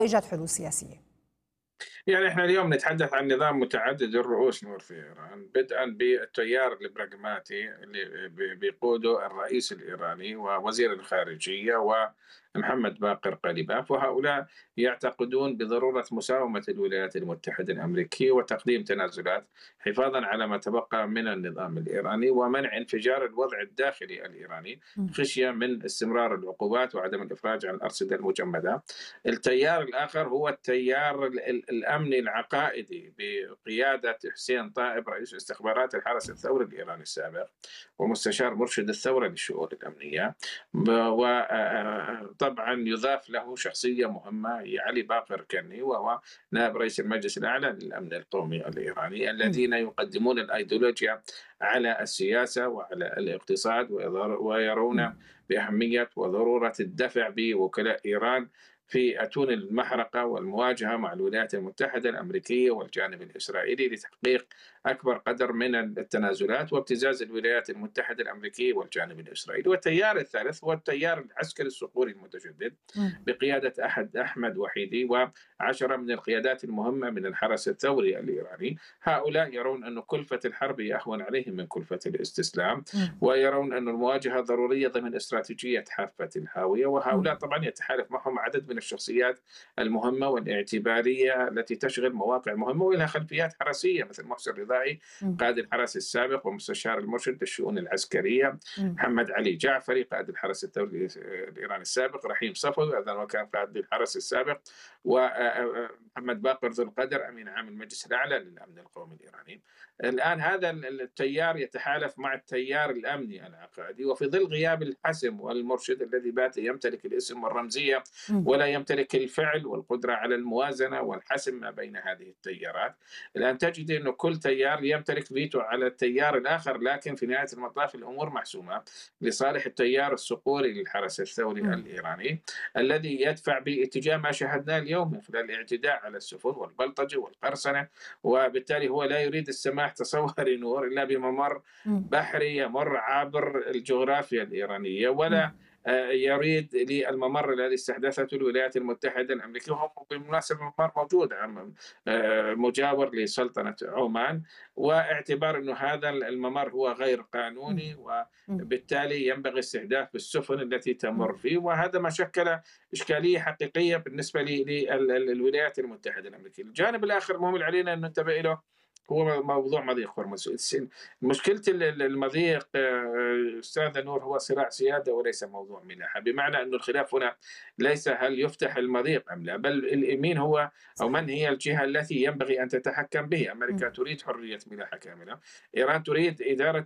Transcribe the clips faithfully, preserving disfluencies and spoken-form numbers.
إيجاد حلول سياسية؟ يعني احنا اليوم نتحدث عن نظام متعدد الرؤوس نور في ايران، بدءا بالتيار البراغماتي اللي بي- بيقوده الرئيس الايراني ووزير الخارجيه ومحمد باقر قليباف، وهؤلاء يعتقدون بضروره مساومه الولايات المتحده الامريكيه وتقديم تنازلات حفاظا على ما تبقى من النظام الايراني ومنع انفجار الوضع الداخلي الايراني، مم. خشيه من استمرار العقوبات وعدم الافراج عن الارصده المجمده. التيار الآخر هو التيار ال- ال- الأمني العقائدي بقيادة حسين طائب رئيس استخبارات الحرس الثوري الإيراني السابق ومستشار مرشد الثورة للشؤون الأمنية. وطبعا يضاف له شخصية مهمة هي علي باقر كني، وهو نائب رئيس المجلس الأعلى للأمن القومي الإيراني، مم. الذين يقدمون الأيديولوجيا على السياسة وعلى الاقتصاد، ويرون مم. بأهمية وضرورة الدفع بوكلاء إيران في أتون المحرقة والمواجهة مع الولايات المتحدة الأمريكية والجانب الإسرائيلي لتحقيق أكبر قدر من التنازلات وابتزاز الولايات المتحدة الأمريكية والجانب الإسرائيلي. والتيار الثالث هو التيار العسكري الصقوري المتجدد مم. بقيادة أحد أحمد وحيدي وعشرة من القيادات المهمة من الحرس الثوري الإيراني. هؤلاء يرون أن كلفة الحرب أهون عليهم من كلفة الاستسلام، مم. ويرون أن المواجهة ضرورية ضمن استراتيجية حافة الهاوية. وهؤلاء مم. طبعا يتحالف معهم عدد من الشخصيات المهمة والاعتبارية التي تشغل مواقع مهمة ولها خلفيات حرسية، مثل محسن رضائي مم. قائد الحرس السابق ومستشار المرشد للشؤون العسكرية، مم. محمد علي جعفري قائد الحرس الثوري الإيراني السابق، رحيم صفوي هذا وكان قائد الحرس السابق، ومحمد باقر ذو القدر أمين عام المجلس الأعلى للأمن القومي الإيراني. الآن هذا التيار يتحالف مع التيار الأمني العقائدي، وفي ظل غياب الحسم والمرشد الذي بات يمتلك الاسم والرمزية مم. ولا يمتلك الفعل والقدرة على الموازنة والحسم ما بين هذه التيارات. الآن تجد أن كل تيار يمتلك فيتو على التيار الآخر، لكن في نهاية المطاف الأمور محسومة لصالح التيار الصقوري للحرس الثوري مم. الإيراني، الذي يدفع باتجاه ما شاهدناه اليوم من خلال الاعتداء على السفن والبلطجة والقرصنة. وبالتالي هو لا يريد السماح تصور نور إلا بممر مم. بحري يمر عبر الجغرافيا الإيرانية، ولا مم. آه، يريد للممر الذي استحدثته الولايات المتحدة الأمريكية، وهو بالمناسبة ممر موجود عم- آه، مجاور لسلطنة عمان، واعتبار أنه هذا الممر هو غير قانوني، مم. مم. وبالتالي ينبغي استهداف السفن التي تمر مم. فيه. وهذا ما شكل إشكالية حقيقية بالنسبة للولايات المتحدة الأمريكية. الجانب الآخر المهم علينا أن ننتبه له هو موضوع مضيق هرمز. مشكلة المضيق آه، أستاذ نور هو صراع سيادة وليس موضوع ملاحة، بمعنى أن الخلاف هنا ليس هل يفتح المضيق أم لا، بل مين هو أو من صحيح. هي الجهة التي ينبغي أن تتحكم به. أمريكا مم. تريد حرية ملاحة كاملة، إيران تريد إدارة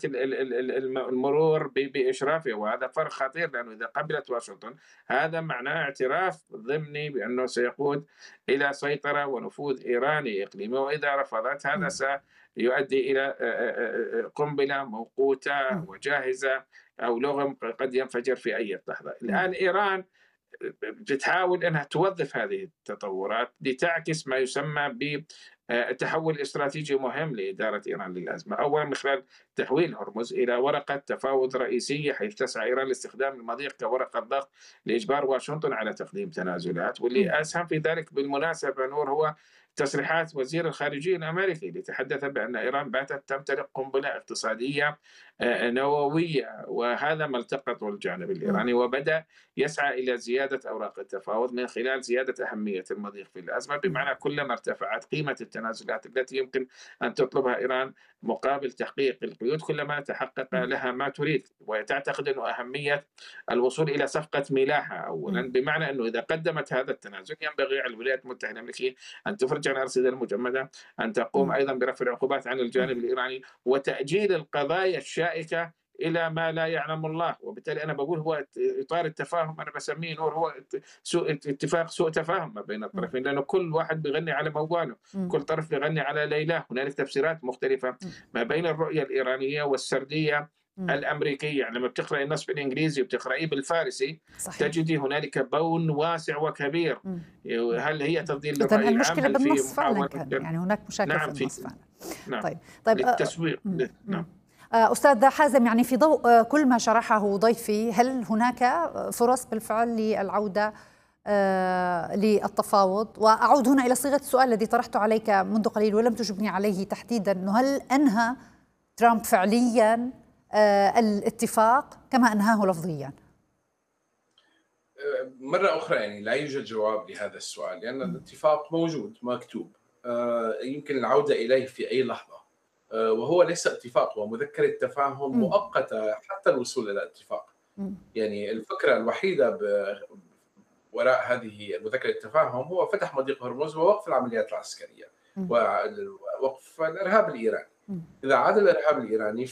المرور بإشرافه، وهذا فرق خطير، لأنه إذا قبلت واشنطن هذا معناه اعتراف ضمني بأنه سيقود إلى سيطرة ونفوذ إيراني إقليمي، وإذا رفضت هذا مم. سيؤدي إلى آه، آه، آه، قنبلة موقوتة مم. وجاهزة أو لغم قد ينفجر في أي لحظة. مم. الآن إيران بتحاول أنها توظف هذه التطورات لتعكس ما يسمى بتحول استراتيجي مهم لإدارة إيران للأزمة، أولا من خلال تحويل هرمز إلى ورقة تفاوض رئيسية، حيث تسعى إيران لاستخدام المضيق كورقة ضغط لإجبار واشنطن على تقديم تنازلات. واللي مم. أسهم في ذلك بالمناسبة نور هو تصريحات وزير الخارجية الأمريكي اللي تحدث بأن إيران باتت تمتلك قنبلة اقتصادية آه، نووية، وهذا ما التقطه الجانب مم. الإيراني، وبدأ يسعى إلى زيادة أوراق التفاوض من خلال زيادة أهمية المضيق في الأزمة، مم. بمعنى كلما ارتفعت قيمة التنازلات التي يمكن أن تطلبها إيران مقابل تحقيق القيود كلما تحقق مم. لها ما تريد. وتعتقد أن أهمية الوصول إلى صفقة ملاحة أولا، مم. بمعنى أنه إذا قدمت هذا التنازل ينبغي على الولايات المتحدة الأمريكية أن تفرج عن الأرصدة المجمدة، أن تقوم مم. أيضا برفع العقوبات عن مم. الجانب الإيراني وتأجيل القضايا الشائكة إلى ما لا يعلم الله. وبالتالي أنا بقول هو إطار التفاهم، أنا بسميه نور هو سوء اتفاق سوء تفاهم ما بين مم. الطرفين، لأنه كل واحد بيغني على موال، مم. كل طرف بيغني على ليلاه. هنالك تفسيرات مختلفة مم. ما بين الرؤية الإيرانية والسردية مم. الأمريكية. يعني لما بتقرأ النص بالإنجليزي وبتقرأيه بالفارسي صحيح. تجدي هنالك بون واسع وكبير. مم. مم. هل هي تفضيل إذن للرأي العام؟ المشكلة هل في بالنص فعلا، محاولة؟ كان يعني هناك مشاكل في نعم في النص فعلا. نعم طيب. طيب. آه، للتسويق. مم. نعم. مم. آه، أستاذ حازم، يعني في ضوء آه، كل ما شرحه ضيفي، هل هناك فرص بالفعل للعودة للتفاوض؟ وأعود هنا إلى صيغة السؤال الذي طرحته عليك منذ قليل ولم تجبني عليه تحديدا، أنه هل أنهى ترامب فعليا الاتفاق كما أنهاه لفظيا؟ مرة أخرى يعني لا يوجد جواب لهذا السؤال، لأن الاتفاق موجود مكتوب، يمكن العودة إليه في أي لحظة، وهو ليس اتفاق، هو مذكرة تفاهم مؤقتة حتى الوصول إلى اتفاق. يعني الفكرة الوحيدة وراء هذه مذكرة التفاهم هو فتح مضيق هرمز ووقف العمليات العسكرية ووقف الإرهاب الإيراني. إذا عاد الإرهاب الإيراني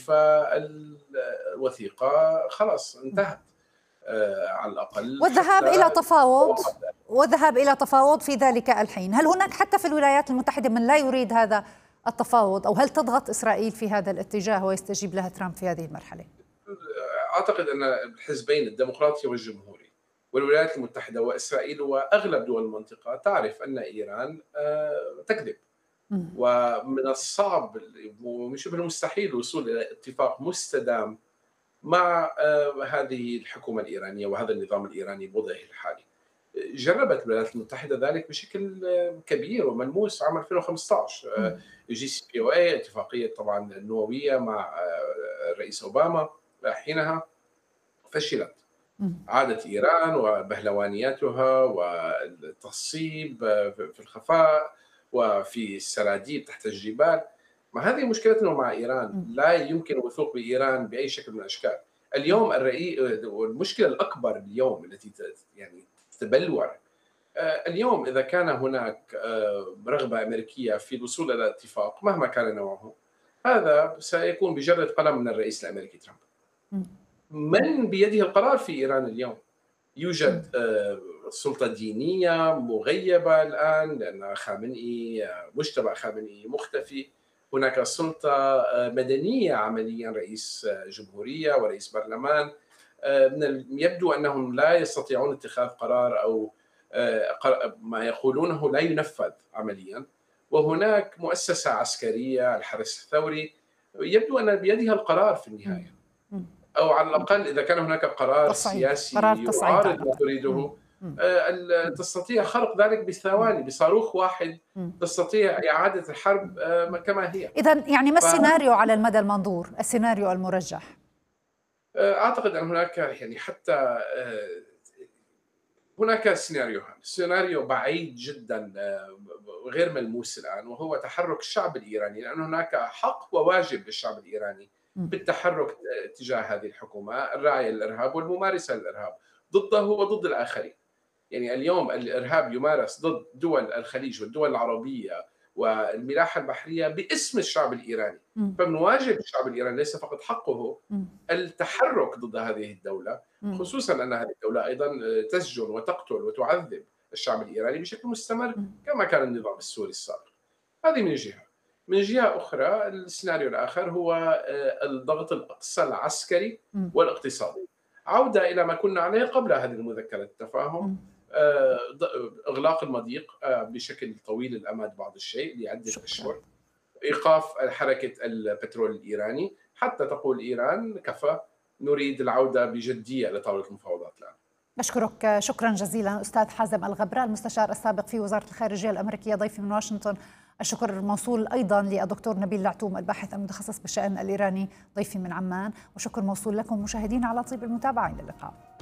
فالوثيقة خلاص انتهت على الأقل، والذهاب إلى تفاوض والذهاب إلى تفاوض في ذلك الحين. هل هناك حتى في الولايات المتحدة من لا يريد هذا التفاوض، أو هل تضغط إسرائيل في هذا الاتجاه ويستجيب لها ترامب في هذه المرحلة؟ أعتقد أن الحزبين الديمقراطي والجمهوري والولايات المتحدة وإسرائيل وأغلب دول المنطقة تعرف أن إيران تكذب، ومن الصعب وشبه المستحيل الوصول إلى اتفاق مستدام مع هذه الحكومة الإيرانية وهذا النظام الإيراني بوضعه الحالي. جربت الولايات المتحدة ذلك بشكل كبير وملموس عام ألفين وخمسة عشر، جي سي بي أو إيه، اتفاقية طبعا النووية مع الرئيس أوباما حينها فشلت. عادت إيران وبهلوانياتها والتصيب في الخفاء وفي السراديب تحت الجبال. ما هذه مشكلتنا مع إيران، لا يمكن الوثوق بإيران بأي شكل من الأشكال. اليوم الرئيس والمشكلة الأكبر اليوم التي يعني تتبلور اليوم، إذا كان هناك رغبة أمريكية في الوصول إلى اتفاق مهما كان نوعه، هذا سيكون بجرة قلم من الرئيس الأمريكي ترامب. من بيده القرار في إيران اليوم؟ يوجد سلطة دينية مغيبة الآن لأن خامنئي مجتمع خامنئي مختفي. هناك سلطة مدنية عمليا، رئيس جمهورية ورئيس برلمان. من يبدو أنهم لا يستطيعون اتخاذ قرار، أو ما يقولونه لا ينفذ عمليا. وهناك مؤسسة عسكرية الحرس الثوري يبدو أن بيدها القرار في النهاية، أو على الأقل إذا كان هناك قرار تصعيد. سياسي قرار يعارض ما تريده، تستطيع خرق ذلك بثواني، بصاروخ واحد تستطيع إعادة الحرب كما هي. إذن يعني ما السيناريو على المدى المنظور، السيناريو المرجح؟ أعتقد أن هناك يعني حتى هناك سيناريوهان. سيناريو بعيد جدا غير ملموس الآن، وهو تحرك الشعب الإيراني، لأن هناك حق وواجب للشعب الإيراني بالتحرك تجاه هذه الحكومة الراعية للإرهاب والممارسة للإرهاب ضده وضد الآخرين. يعني اليوم الإرهاب يمارس ضد دول الخليج والدول العربية والملاحة البحرية باسم الشعب الإيراني، فمن واجب الشعب الإيراني ليس فقط حقه التحرك ضد هذه الدولة، خصوصا أن هذه الدولة أيضا تسجن وتقتل وتعذب الشعب الإيراني بشكل مستمر كما كان النظام السوري السابق. هذه من جهة. من جهة أخرى السيناريو الآخر هو الضغط الأقصى العسكري والاقتصادي، عودة إلى ما كنا عليه قبل هذه المذكرة التفاهم، إغلاق المضيق بشكل طويل الأمد بعض الشيء لعدة أشهر، إيقاف حركة البترول الإيراني حتى تقول إيران كفى، نريد العودة بجدية لطاولة المفاوضات الآن. بشكرك شكرا جزيلا أستاذ حازم الغبراء، المستشار السابق في وزارة الخارجية الأمريكية، ضيفي من واشنطن. الشكر موصول أيضا للدكتور نبيل العتوم، الباحث المتخصص بالشأن الإيراني، ضيفي من عمان. وشكر موصول لكم مشاهدينا على طيب المتابعة. إلى اللقاء.